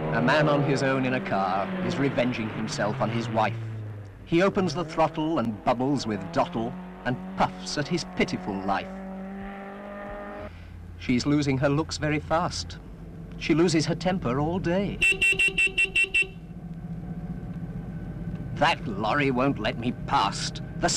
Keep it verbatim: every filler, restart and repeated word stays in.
A man on his own in a car is revenging himself on his wife. He opens the throttle and bubbles with dottle and puffs at his pitiful life. She's losing her looks very fast. She loses her temper all day. That lorry won't let me past. The